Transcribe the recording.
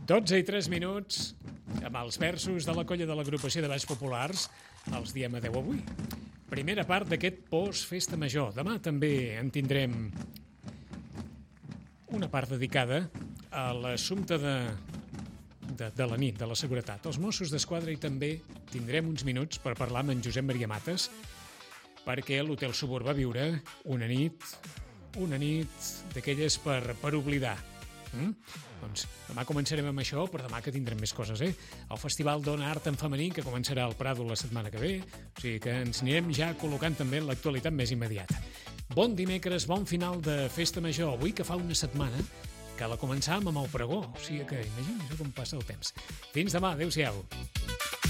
12 i 3 minuts, amb els versos de la colla de l'agrupació de Balls Populars, els diem adeu avui. Primera part d'aquest post-festa major. Demà també en tindrem una part dedicada a l'assumpte de la nit, de la seguretat. Els Mossos d'Esquadra, i també tindrem uns minuts per parlar amb en Josep Maria Mates, perquè l'Hotel Suburb va viure una nit d'aquelles per oblidar. Doncs demà començarem amb això, però demà que tindrem més coses, El Festival Dona Art en Femení, que començarà al Prado la setmana que ve, o sigui que ens anirem ja col·locant també en l'actualitat més immediata. Bon dimecres, bon final de Festa Major, avui que fa una setmana que la començàvem amb el pregó, o sigui que imagina't com passa el temps. Fins demà, adéu-siau.